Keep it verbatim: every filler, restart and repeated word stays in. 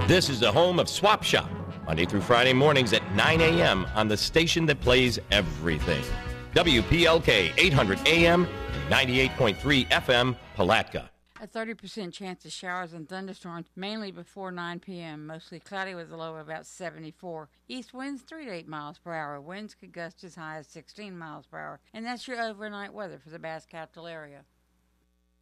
This is the home of Swap Shop, Monday through Friday mornings at nine a.m. on the station that plays everything. W P L K eight hundred A M and ninety-eight point three F M, Palatka. A thirty percent chance of showers and thunderstorms, mainly before nine p.m. Mostly cloudy with a low of about seventy-four. East winds three to eight miles per hour. Winds could gust as high as sixteen miles per hour. And that's your overnight weather for the Bass Capital area.